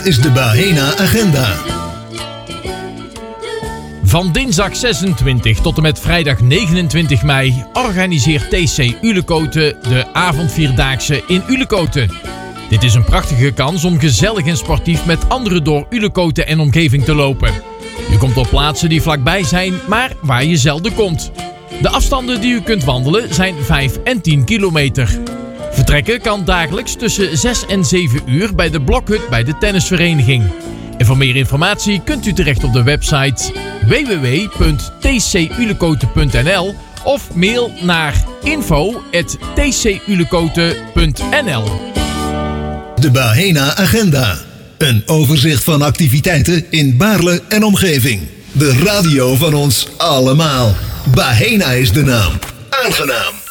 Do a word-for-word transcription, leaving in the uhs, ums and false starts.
is de Bahena Agenda. Van dinsdag zesentwintig tot en met vrijdag negenentwintig mei organiseert T C Ulekoten de avondvierdaagse in Ulekoten. Dit is een prachtige kans om gezellig en sportief met anderen door Ulekoten en omgeving te lopen. Je komt op plaatsen die vlakbij zijn, maar waar je zelden komt. De afstanden die u kunt wandelen zijn vijf en tien kilometer. Vertrekken kan dagelijks tussen zes en zeven uur bij de blokhut bij de tennisvereniging. En voor meer informatie kunt u terecht op de website w w w punt t c ulekoten punt n l of mail naar info at t c ulekoten punt n l. De Bahena Agenda. Een overzicht van activiteiten in Baarle en omgeving. De radio van ons allemaal. Bahena is de naam. Aangenaam.